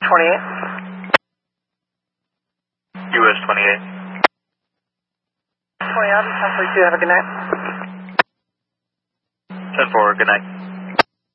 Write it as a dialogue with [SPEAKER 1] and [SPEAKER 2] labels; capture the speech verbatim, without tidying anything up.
[SPEAKER 1] twenty-eight.
[SPEAKER 2] U S twenty-eight.
[SPEAKER 1] twenty out, ten forty-two, have a good night.
[SPEAKER 2] ten four, good night.